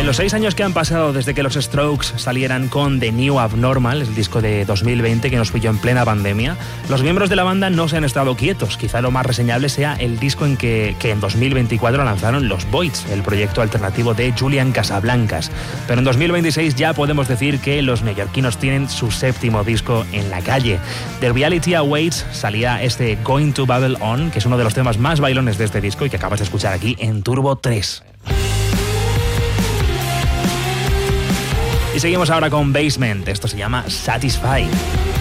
los 6 años que han pasado desde que los Strokes salieran con The New Abnormal, el disco de 2020 que nos pilló en plena pandemia, los miembros de la banda no se han estado quietos. Quizá lo más reseñable sea el disco que en 2024 lanzaron los Voids, el proyecto alternativo de Julian Casablancas. Pero en 2026 ya podemos decir que los neoyorquinos tienen su 7º disco en la calle. The Reality Awaits salía este Going to Babble On, que es uno de los temas más bailones de este disco y que acabas de escuchar aquí en Turbo 3. Y seguimos ahora con Basement. Esto se llama Satisfy.